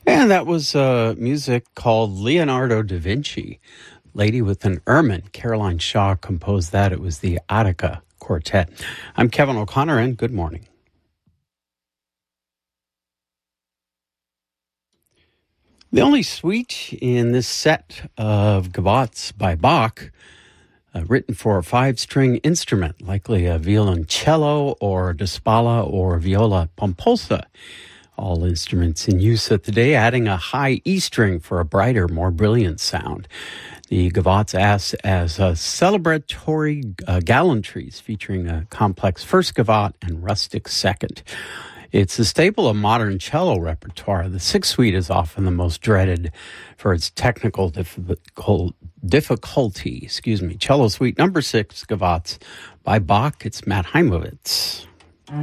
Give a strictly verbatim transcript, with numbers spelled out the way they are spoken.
And that was uh, music called Leonardo da Vinci, Lady with an Ermine. Caroline Shaw composed that. It was the Attica Quartet. I'm Kevin O'Connor, and good morning. The only suite in this set of gavottes by Bach, uh, written for a five-string instrument, likely a violoncello or a Spalla or viola pomposa. All instruments in use at the day, adding a high E string for a brighter, more brilliant sound. The gavottes as, as a celebratory uh, gallantries, featuring a complex first gavotte and rustic second. It's a staple of modern cello repertoire. The sixth suite is often the most dreaded for its technical difficult, difficulty. Excuse me. Cello Suite number six, gavottes by Bach. It's Matt Heimovitz.